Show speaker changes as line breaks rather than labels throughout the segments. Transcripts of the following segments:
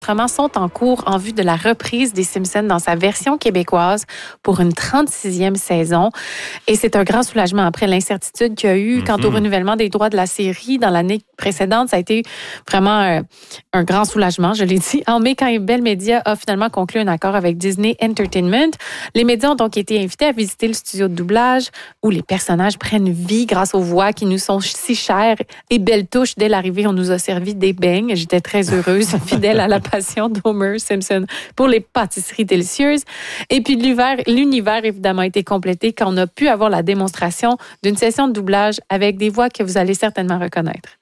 Sont en cours en vue de la reprise des Simpsons dans sa version québécoise pour une 36e saison. Et c'est un grand soulagement après l'incertitude qu'il y a eu quant au renouvellement des droits de la série dans l'année précédente. Ça a été vraiment un grand soulagement, je l'ai dit. En mai, quand Bell Media a finalement conclu un accord avec Disney Entertainment, les médias ont donc été invités à visiter le studio de doublage où les personnages prennent vie grâce aux voix qui nous sont si chères. Et belle touche, dès l'arrivée, on nous a servi des beignes. J'étais très heureuse, fidèle à la passion d'Homer Simpson pour les pâtisseries délicieuses. Et puis l'univers évidemment a été complété quand on a pu avoir la démonstration d'une session de doublage avec des voix que vous allez certainement reconnaître.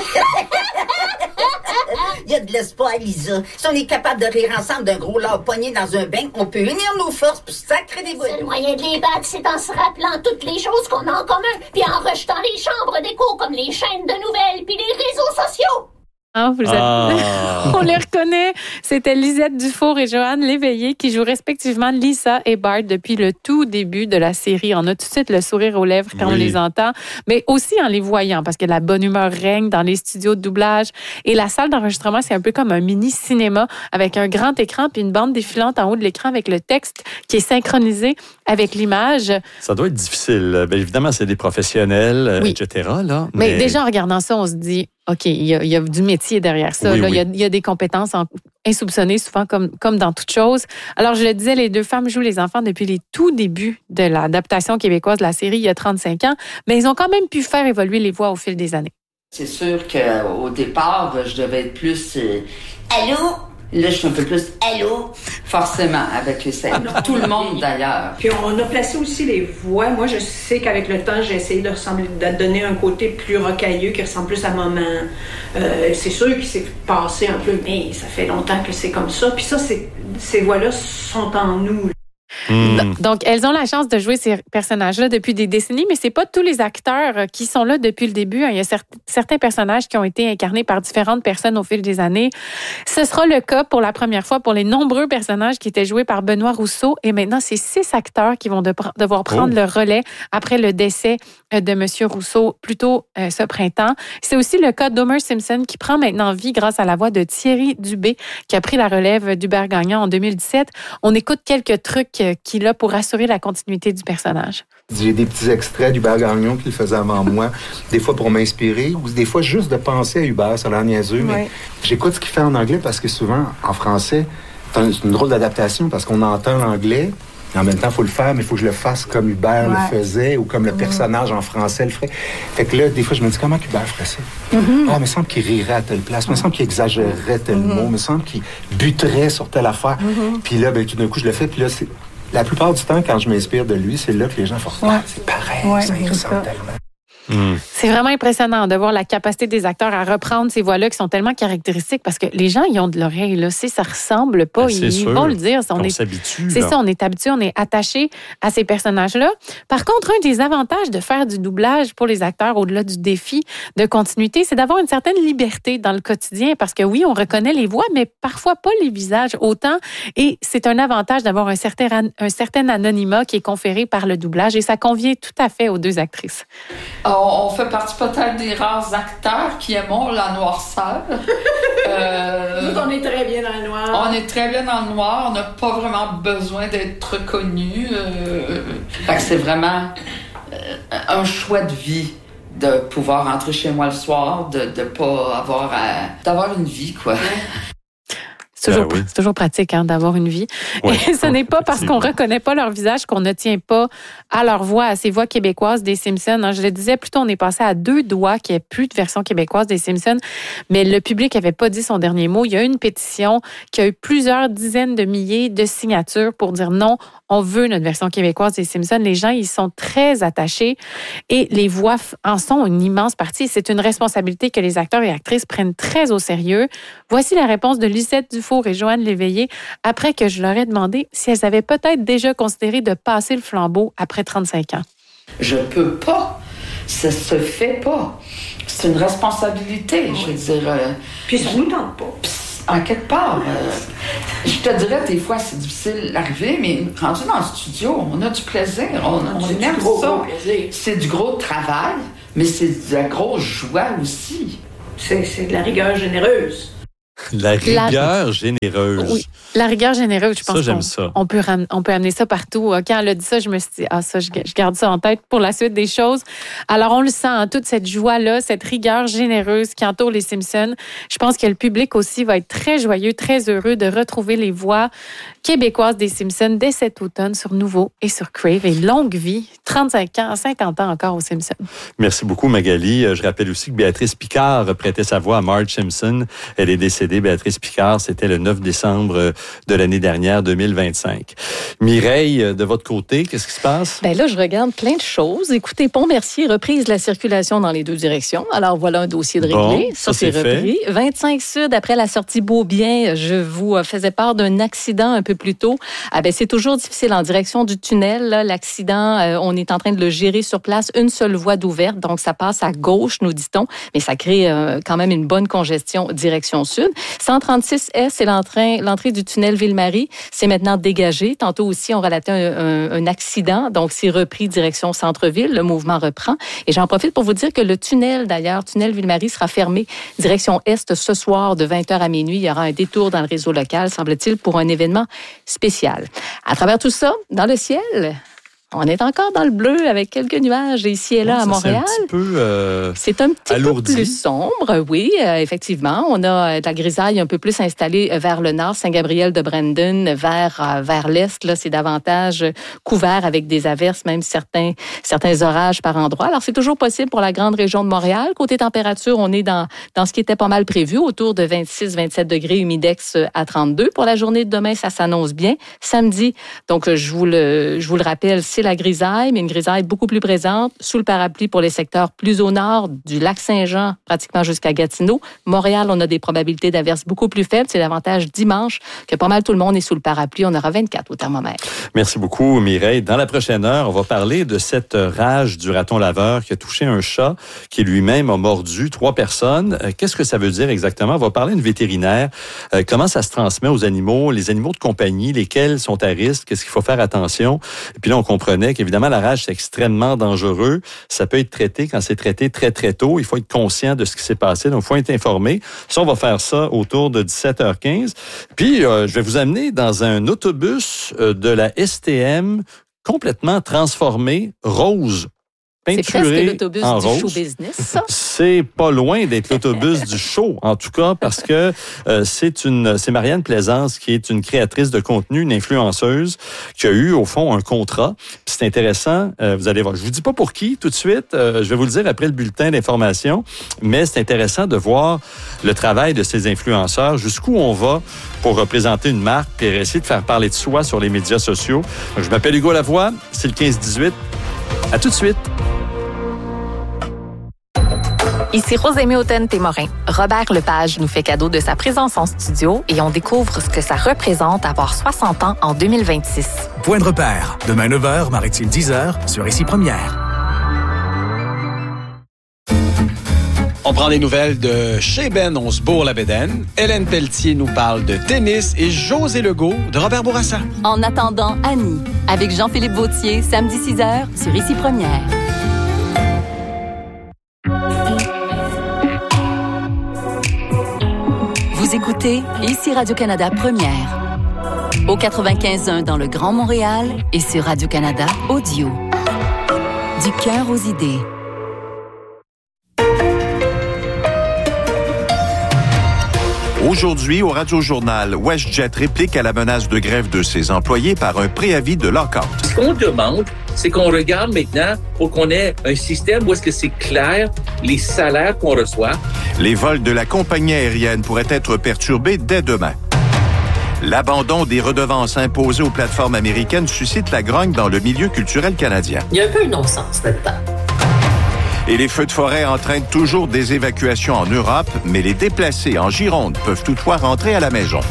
Il y a de l'espoir, Lisa. Si on est capable de rire ensemble d'un gros lard poigné dans un bain, on peut unir nos forces pour sacrer des boules.
Le moyen de les battre, c'est en se rappelant toutes les choses qu'on a en commun, puis en rejetant les chambres d'écho comme les chaînes de nouvelles puis les réseaux sociaux.
On les reconnaît. C'était Lisette Dufour et Joanne Léveillé qui jouent respectivement Lisa et Bart depuis le tout début de la série. On a tout de suite le sourire aux lèvres quand on les entend, mais aussi en les voyant parce que la bonne humeur règne dans les studios de doublage. Et la salle d'enregistrement, c'est un peu comme un mini-cinéma avec un grand écran puis une bande défilante en haut de l'écran avec le texte qui est synchronisé avec l'image.
Ça doit être difficile. Bien, évidemment, c'est des professionnels, etc. Là,
mais déjà, en regardant ça, on se dit OK, il y a du métier derrière ça. Il y a des compétences insoupçonnées, souvent comme dans toute chose. Alors, je le disais, les deux femmes jouent les enfants depuis les tout débuts de l'adaptation québécoise de la série, il y a 35 ans, mais ils ont quand même pu faire évoluer les voix au fil des années.
C'est sûr qu'au départ, je devais être plus allô? Là, je suis un peu plus allô, forcément, avec les scènes. Tout le monde, d'ailleurs.
Puis on a placé aussi les voix. Moi, je sais qu'avec le temps, j'ai essayé de donner un côté plus rocailleux qui ressemble plus à maman. C'est sûr qu'il s'est passé un peu, mais ça fait longtemps que c'est comme ça. Puis ça, ces voix-là sont en nous.
Donc, elles ont la chance de jouer ces personnages-là depuis des décennies, mais c'est pas tous les acteurs qui sont là depuis le début. Il y a certains personnages qui ont été incarnés par différentes personnes au fil des années. Ce sera le cas pour la première fois pour les nombreux personnages qui étaient joués par Benoît Rousseau. Et maintenant, c'est 6 acteurs qui vont devoir prendre le relais après le décès de M. Rousseau plus tôt ce printemps. C'est aussi le cas d'Homer Simpson qui prend maintenant vie grâce à la voix de Thierry Dubé qui a pris la relève d'Hubert Gagnon en 2017. On écoute quelques trucs qu'il a pour assurer la continuité du personnage.
J'ai des petits extraits d'Hubert Gagnon qu'il faisait avant moi, des fois pour m'inspirer ou des fois juste de penser à Hubert, ça a l'air niaiseux, mais j'écoute ce qu'il fait en anglais parce que souvent, en français, c'est une drôle d'adaptation parce qu'on entend l'anglais, et en même temps, il faut le faire, mais il faut que je le fasse comme Hubert le faisait ou comme le personnage en français le ferait. Fait que là, des fois, je me dis, comment Hubert ferait ça? Il me semble qu'il rirait à telle place, il me semble qu'il exagérerait tel mot, il me semble qu'il buterait sur telle affaire. Puis là, tout d'un coup, je le fais, puis là, la plupart du temps, quand je m'inspire de lui, c'est là que les gens font c'est pareil, ça y ressemble tellement.
C'est vraiment impressionnant de voir la capacité des acteurs à reprendre ces voix-là qui sont tellement caractéristiques parce que les gens, ils ont de l'oreille, là. Ça ressemble pas. Ils vont le dire.
On s'habitue.
C'est ça, on est habitué, on est attaché à ces personnages-là. Par contre, un des avantages de faire du doublage pour les acteurs, au-delà du défi de continuité, c'est d'avoir une certaine liberté dans le quotidien parce que oui, on reconnaît les voix, mais parfois pas les visages autant. Et c'est un avantage d'avoir un certain anonymat qui est conféré par le doublage et ça convient tout à fait aux deux actrices.
On fait partie peut-être des rares acteurs qui aimons la noirceur.
Nous, on est très bien dans le noir.
On est très bien dans le noir. On n'a pas vraiment besoin d'être reconnus. Fait que c'est vraiment un choix de vie de pouvoir rentrer chez moi le soir, de pas avoir d'avoir une vie, quoi.
C'est toujours pratique d'avoir une vie. Et ce n'est pas parce qu'on ne reconnaît pas leur visage qu'on ne tient pas à leur voix, à ces voix québécoises des Simpsons. Je le disais, plutôt on est passé à 2 doigts qu'il n'y ait plus de version québécoise des Simpsons, mais le public n'avait pas dit son dernier mot. Il y a eu une pétition qui a eu plusieurs dizaines de milliers de signatures pour dire non, on veut notre version québécoise des Simpsons. Les gens, ils sont très attachés et les voix en sont une immense partie. C'est une responsabilité que les acteurs et actrices prennent très au sérieux. Voici la réponse de Lisette Dufour et Joanne Léveillé après que je leur ai demandé si elles avaient peut-être déjà considéré de passer le flambeau après 35 ans.
Je peux pas. Ça se fait pas. C'est une responsabilité, je veux dire.
Puis ça nous tente pas.
En quelque part, je te dirais, des fois, c'est difficile d'arriver, mais rendu dans le studio, on a du plaisir, on aime ça. C'est du gros travail, mais c'est de la grosse joie aussi.
C'est de la rigueur généreuse.
La rigueur généreuse.
Oui, la rigueur généreuse, je pense
ça, j'aime ça.
On peut amener ça partout. Quand elle a dit ça, je me suis dit, ça, je garde ça en tête pour la suite des choses. Alors, on le sent, toute cette joie-là, cette rigueur généreuse qui entoure les Simpsons. Je pense que le public aussi va être très joyeux, très heureux de retrouver les voix québécoises des Simpsons dès cet automne sur Nouveau et sur Crave. Et longue vie, 35 ans, 50 ans encore aux Simpsons.
Merci beaucoup, Magali. Je rappelle aussi que Béatrice Picard prêtait sa voix à Marge Simpson. Elle est décédée, Béatrice Picard. C'était le 9 décembre de l'année dernière, 2025. Mireille, de votre côté, qu'est-ce qui se passe?
Bien là, je regarde plein de choses. Écoutez, Pont-Mercier reprise la circulation dans les deux directions. Alors, voilà un dossier de réglé.
Bon,
ça, c'est repris. 25 Sud, après la sortie Beaubien, je vous faisais part d'un accident un peu plus tôt. C'est toujours difficile en direction du tunnel. Là, l'accident, on est en train de le gérer sur place. Une seule voie d'ouverte, donc ça passe à gauche, nous dit-on, mais ça crée quand même une bonne congestion direction sud. 136S, c'est l'entrée du tunnel Ville-Marie. C'est maintenant dégagé. Tantôt aussi, on relatait un accident, donc c'est repris direction centre-ville. Le mouvement reprend. Et j'en profite pour vous dire que le tunnel, d'ailleurs, tunnel Ville-Marie, sera fermé direction est ce soir de 20h à minuit. Il y aura un détour dans le réseau local, semble-t-il, pour un événement spécial. À travers tout ça, dans le ciel, on est encore dans le bleu avec quelques nuages ici et là à Montréal.
C'est un petit
peu plus sombre, oui, effectivement. On a de la grisaille un peu plus installée vers le nord, Saint-Gabriel de Brandon, vers l'est. Là, c'est davantage couvert avec des averses, même certains orages par endroits. Alors, c'est toujours possible pour la grande région de Montréal. Côté température, on est dans ce qui était pas mal prévu, autour de 26-27 degrés, humidex à 32. Pour la journée de demain, ça s'annonce bien. Samedi, donc je vous le rappelle, c'est la grisaille, mais une grisaille beaucoup plus présente sous le parapluie pour les secteurs plus au nord, du lac Saint-Jean pratiquement jusqu'à Gatineau. Montréal, on a des probabilités d'averses beaucoup plus faibles. C'est davantage dimanche que pas mal tout le monde est sous le parapluie. On aura 24 au thermomètre.
Merci beaucoup, Mireille. Dans la prochaine heure, on va parler de cette rage du raton laveur qui a touché un chat qui lui-même a mordu 3 personnes. Qu'est-ce que ça veut dire exactement? On va parler d'une vétérinaire. Comment ça se transmet aux animaux, les animaux de compagnie, lesquels sont à risque, qu'est-ce qu'il faut faire attention? Et puis là, on comprenait qu'évidemment, la rage, c'est extrêmement dangereux. Ça peut être traité quand c'est traité très, très tôt. Il faut être conscient de ce qui s'est passé. Donc, il faut être informé. Ça, on va faire ça autour de 17h15. Puis, je vais vous amener dans un autobus de la STM complètement transformé, rose.
C'est presque l'autobus du show business, ça.
C'est pas loin d'être l'autobus du show, en tout cas, parce que c'est Marianne Plaisance qui est une créatrice de contenu, une influenceuse, qui a eu, au fond, un contrat. Puis c'est intéressant, vous allez voir. Je vous dis pas pour qui, tout de suite. Je vais vous le dire après le bulletin d'information. Mais c'est intéressant de voir le travail de ces influenceurs, jusqu'où on va pour représenter une marque et essayer de faire parler de soi sur les médias sociaux. Donc, je m'appelle Hugo Lavoie, c'est le 15-18. À tout de suite.
Ici Rosémie Hautain-Témorin. Robert Lepage nous fait cadeau de sa présence en studio et on découvre ce que ça représente avoir 60 ans en 2026.
Point de repère. Demain 9h, Maritime 10h, sur Ici Première.
On prend des nouvelles de chez Ben Onsbourg-la-Bédaine. Hélène Pelletier nous parle de tennis et José Legault de Robert Bourassa.
En attendant, Annie, avec Jean-Philippe Vautier, samedi 6h, sur Ici Première. Vous écoutez Ici Radio-Canada Première. Au 95.1 dans le Grand Montréal et sur Radio-Canada Audio. Du cœur aux idées.
Aujourd'hui, au Radio-Journal, WestJet réplique à la menace de grève de ses employés par un préavis de lock-out.
Ce qu'on demande, c'est qu'on regarde maintenant pour qu'on ait un système où est-ce que c'est clair les salaires qu'on reçoit.
Les vols de la compagnie aérienne pourraient être perturbés dès demain. L'abandon des redevances imposées aux plateformes américaines suscite la grogne dans le milieu culturel canadien.
Il y a un peu un non-sens là-dedans.
Et les feux de forêt entraînent toujours des évacuations en Europe, mais les déplacés en Gironde peuvent toutefois rentrer à la maison.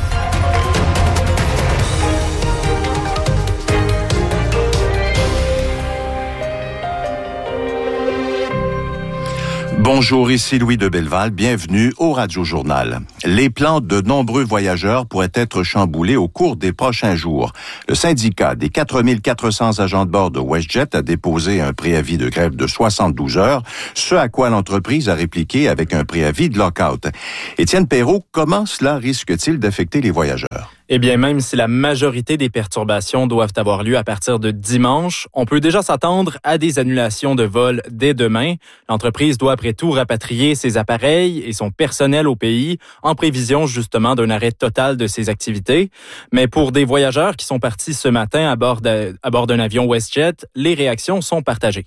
Bonjour, ici Louis de Belleval. Bienvenue au Radio-Journal. Les plans de nombreux voyageurs pourraient être chamboulés au cours des prochains jours. Le syndicat des 4400 agents de bord de WestJet a déposé un préavis de grève de 72 heures, ce à quoi l'entreprise a répliqué avec un préavis de lock-out. Étienne Perrault, comment cela risque-t-il d'affecter les voyageurs?
Eh bien, même si la majorité des perturbations doivent avoir lieu à partir de dimanche, on peut déjà s'attendre à des annulations de vols dès demain. L'entreprise doit après tout rapatrier ses appareils et son personnel au pays en prévision justement d'un arrêt total de ses activités. Mais pour des voyageurs qui sont partis ce matin à bord d'un avion WestJet, les réactions sont partagées.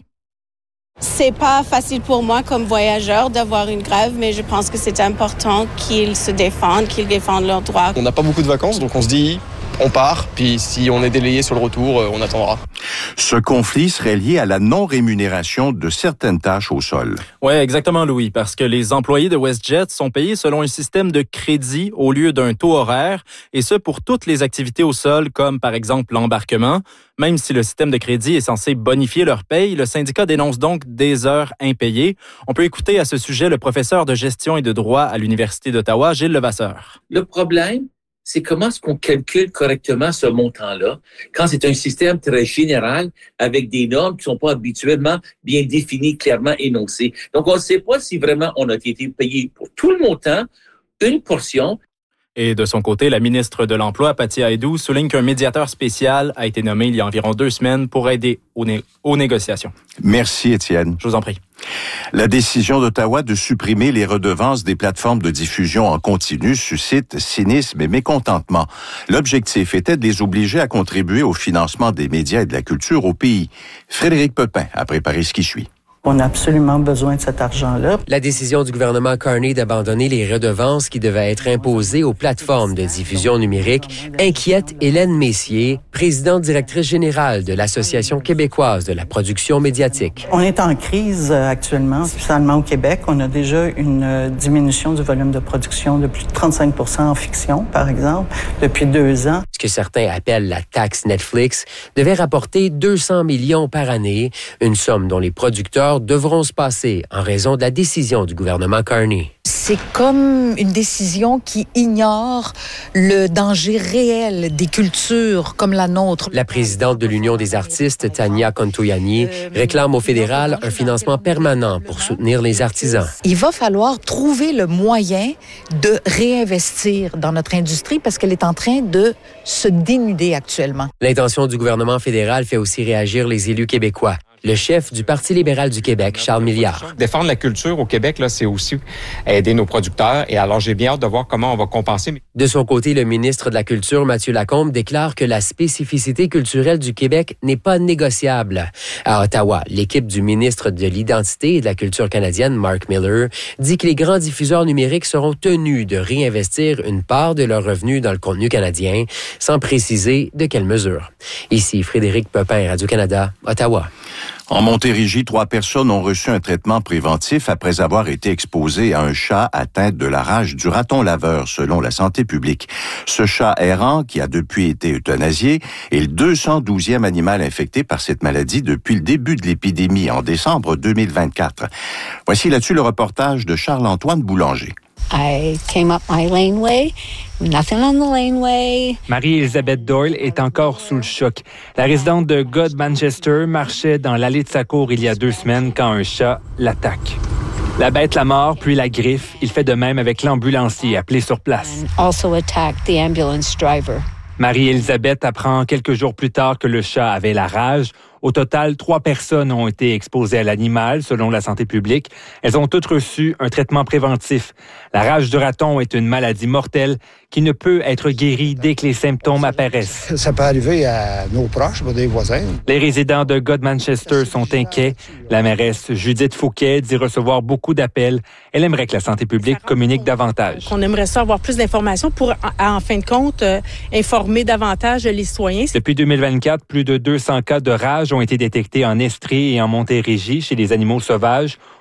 C'est pas facile pour moi comme voyageur d'avoir une grève, mais je pense que c'est important qu'ils se défendent, qu'ils défendent leurs droits.
On n'a pas beaucoup de vacances, donc on se dit, on part, puis si on est délayé sur le retour, on attendra.
Ce conflit serait lié à la non-rémunération de certaines tâches au sol.
Oui, exactement, Louis, parce que les employés de WestJet sont payés selon un système de crédit au lieu d'un taux horaire, et ce pour toutes les activités au sol, comme par exemple l'embarquement. Même si le système de crédit est censé bonifier leur paye, le syndicat dénonce donc des heures impayées. On peut écouter à ce sujet le professeur de gestion et de droit à l'Université d'Ottawa, Gilles Levasseur.
Le problème, c'est comment est-ce qu'on calcule correctement ce montant-là quand c'est un système très général avec des normes qui ne sont pas habituellement bien définies, clairement énoncées. Donc, on ne sait pas si vraiment on a été payé pour tout le montant, une portion.
Et de son côté, la ministre de l'Emploi, Patty Aydou, souligne qu'un médiateur spécial a été nommé il y a environ 2 semaines pour aider aux négociations.
Merci, Étienne.
Je vous en prie.
La décision d'Ottawa de supprimer les redevances des plateformes de diffusion en continu suscite cynisme et mécontentement. L'objectif était de les obliger à contribuer au financement des médias et de la culture au pays. Frédéric Pepin a préparé ce qui suit.
On a absolument besoin de cet argent-là.
La décision du gouvernement Carney d'abandonner les redevances qui devaient être imposées aux plateformes de diffusion numérique inquiète Hélène Messier, présidente directrice générale de l'Association québécoise de la production médiatique.
On est en crise actuellement, spécialement au Québec. On a déjà une diminution du volume de production de plus de 35 % en fiction, par exemple, depuis 2 ans.
Ce que certains appellent la taxe Netflix devait rapporter 200 millions par année, une somme dont les producteurs devront se passer en raison de la décision du gouvernement Carney.
C'est comme une décision qui ignore le danger réel des cultures comme la nôtre.
La présidente de l'Union des artistes, Tania Contoyani, réclame au fédéral un financement permanent pour soutenir les artisans.
Il va falloir trouver le moyen de réinvestir dans notre industrie parce qu'elle est en train de se dénuder actuellement.
L'intention du gouvernement fédéral fait aussi réagir les élus québécois. Le chef du Parti libéral du Québec, Charles Milliard.
Défendre la culture au Québec, là, c'est aussi aider nos producteurs. Et alors, j'ai bien hâte de voir comment on va compenser.
De son côté, le ministre de la Culture, Mathieu Lacombe, déclare que la spécificité culturelle du Québec n'est pas négociable. À Ottawa, l'équipe du ministre de l'Identité et de la Culture canadienne, Mark Miller, dit que les grands diffuseurs numériques seront tenus de réinvestir une part de leurs revenus dans le contenu canadien, sans préciser de quelle mesure. Ici, Frédéric Pepin, Radio-Canada, Ottawa.
En Montérégie, 3 personnes ont reçu un traitement préventif après avoir été exposées à un chat atteint de la rage du raton laveur, selon la santé publique. Ce chat errant, qui a depuis été euthanasié, est le 212e animal infecté par cette maladie depuis le début de l'épidémie en décembre 2024. Voici là-dessus le reportage de Charles-Antoine Boulanger.
I came up my laneway, nothing on the laneway.
Marie-Élisabeth Doyle est encore sous le choc. La résidente de God Manchester marchait dans l'allée de sa cour il y a 2 semaines quand un chat l'attaque. La bête la mord, puis la griffe. Il fait de même avec l'ambulancier appelé sur place.
And also attacked the ambulance driver.
Marie-Élisabeth apprend quelques jours plus tard que le chat avait la rage. Au total, 3 personnes ont été exposées à l'animal, selon la santé publique. Elles ont toutes reçu un traitement préventif. La rage du raton est une maladie mortelle qui ne peut être guérie dès que les symptômes apparaissent.
Ça peut arriver à nos proches, des voisins.
Les résidents de God Manchester sont inquiets. La mairesse Judith Fouquet dit recevoir beaucoup d'appels. Elle aimerait que la santé publique communique davantage.
On aimerait ça avoir plus d'informations pour, en fin de compte, informer davantage les citoyens.
Depuis 2024, plus de 200 cas de rage ont été détectés en Estrie et en Montérégie chez les animaux sauvages.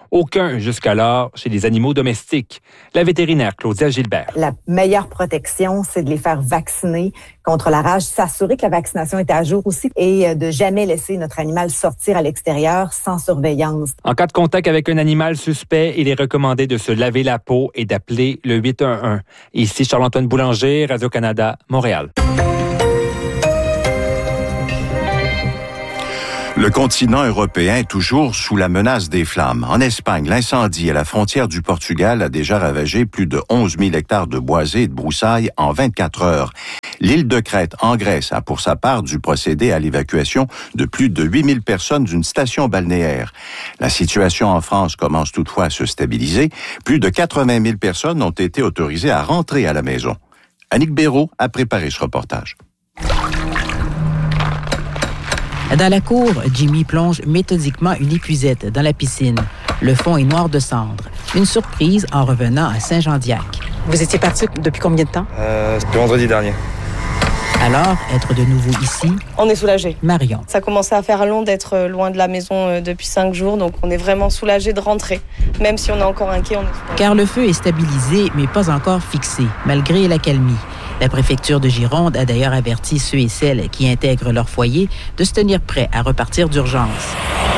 Aucun jusqu'alors chez les animaux domestiques. La vétérinaire Claudia Gilbert.
La meilleure protection, c'est de les faire vacciner contre la rage, s'assurer que la vaccination est à jour aussi et de jamais laisser notre animal sortir à l'extérieur sans surveillance.
En cas de contact avec un animal suspect, il est recommandé de se laver la peau et d'appeler le 811. Ici Charles-Antoine Boulanger, Radio-Canada, Montréal.
Le continent européen est toujours sous la menace des flammes. En Espagne, l'incendie à la frontière du Portugal a déjà ravagé plus de 11 000 hectares de boisés et de broussailles en 24 heures. L'île de Crète, en Grèce, a pour sa part dû procéder à l'évacuation de plus de 8 000 personnes d'une station balnéaire. La situation en France commence toutefois à se stabiliser. Plus de 80 000 personnes ont été autorisées à rentrer à la maison. Annick Béraud a préparé ce reportage.
Dans la cour, Jimmy plonge méthodiquement une épuisette dans la piscine. Le fond est noir de cendre. Une surprise en revenant à Saint-Jean-d'Yac.
Vous étiez parti depuis combien de temps?
C'était vendredi dernier.
Alors, être de nouveau ici...
On est soulagés.
Marion.
Ça commençait à faire long d'être loin de la maison depuis 5 jours, donc on est vraiment soulagés de rentrer. Même si on est encore inquiet, on est soulagés.
Car le feu est stabilisé, mais pas encore fixé, malgré l'accalmie. La préfecture de Gironde a d'ailleurs averti ceux et celles qui intègrent leur foyer de se tenir prêts à repartir d'urgence.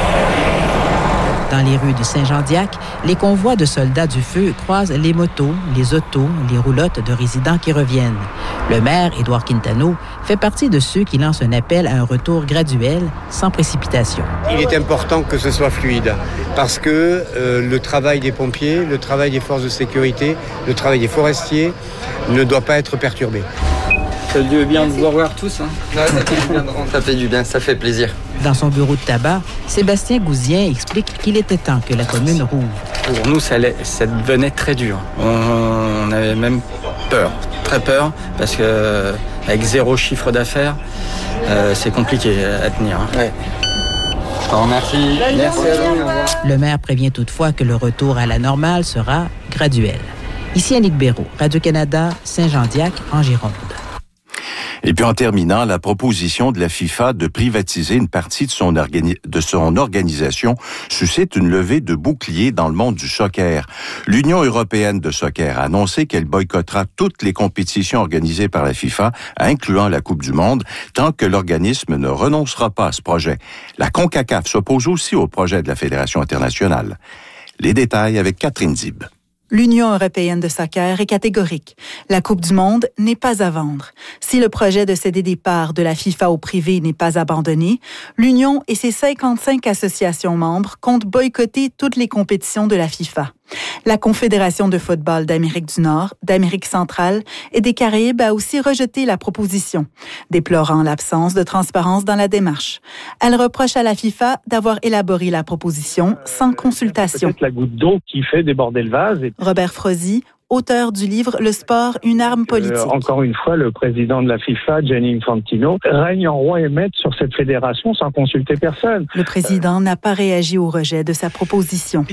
Dans les rues de Saint-Jean-d'Yac, les convois de soldats du feu croisent les motos, les autos, les roulottes de résidents qui reviennent. Le maire, Édouard Quintano, fait partie de ceux qui lancent un appel à un retour graduel, sans précipitation.
Il est important que ce soit fluide, parce que le travail des pompiers, le travail des forces de sécurité, le travail des forestiers ne doit pas être perturbé.
Ça fait du bien de vous revoir tous. Hein.
Ouais, ça fait du bien, ça fait plaisir.
Dans son bureau de tabac, Sébastien Gouzien explique qu'il était temps que la commune rouvre.
Pour nous, ça devenait très dur. On avait même peur, très peur, parce que avec 0 chiffre d'affaires, c'est compliqué à tenir. Ouais. Je te remercie. Merci à vous.
Le maire prévient toutefois que le retour à la normale sera graduel. Ici Annick Béraud, Radio-Canada, Saint-Jean-d'Yac, en Gironde.
Et puis en terminant, la proposition de la FIFA de privatiser une partie de son organisation suscite une levée de boucliers dans le monde du soccer. L'Union européenne de soccer a annoncé qu'elle boycottera toutes les compétitions organisées par la FIFA, incluant la Coupe du Monde, tant que l'organisme ne renoncera pas à ce projet. La CONCACAF s'oppose aussi au projet de la Fédération internationale. Les détails avec Catherine Zib.
L'Union européenne de soccer est catégorique. La Coupe du monde n'est pas à vendre. Si le projet de céder des parts de la FIFA au privé n'est pas abandonné, l'Union et ses 55 associations membres comptent boycotter toutes les compétitions de la FIFA. La Confédération de football d'Amérique du Nord, d'Amérique centrale et des Caraïbes a aussi rejeté la proposition, déplorant l'absence de transparence dans la démarche. Elle reproche à la FIFA d'avoir élaboré la proposition sans consultation.
Peut-être la goutte d'eau qui fait déborder le vase.
Robert Frozy, auteur du livre « Le sport, une arme politique ».
Encore une fois, le président de la FIFA, Gianni Infantino, règne en roi et maître sur cette fédération sans consulter personne.
Le président n'a pas réagi au rejet de sa proposition.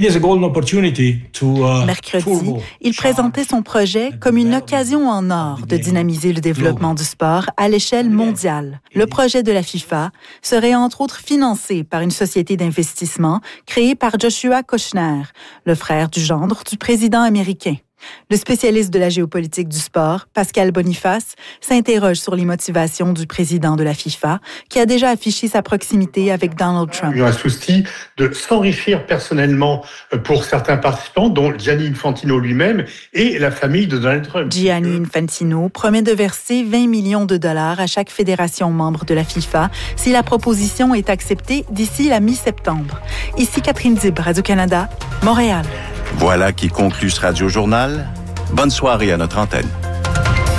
Mercredi, il présentait son projet comme une occasion en or de dynamiser le développement du sport à l'échelle mondiale. Le projet de la FIFA serait entre autres financé par une société d'investissement créée par Joshua Kushner, le frère du gendre du président américain. Le spécialiste de la géopolitique du sport, Pascal Boniface, s'interroge sur les motivations du président de la FIFA, qui a déjà affiché sa proximité avec Donald Trump.
Il y a un souci de s'enrichir personnellement pour certains participants, dont Gianni Infantino lui-même et la famille de Donald Trump.
Gianni Infantino promet de verser 20 millions de dollars à chaque fédération membre de la FIFA si la proposition est acceptée d'ici la mi-septembre. Ici Catherine Dib, Radio-Canada, Montréal.
Voilà qui conclut ce Radio-Journal. Bonne soirée à notre antenne.